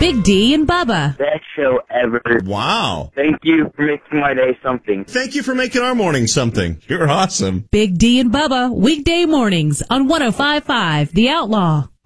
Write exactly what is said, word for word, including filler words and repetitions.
Big D and Bubba. Best show ever. Wow. Thank you for making my day something. Thank you for making our morning something. You're awesome. Big D and Bubba, weekday mornings on one oh five point five The Outlaw.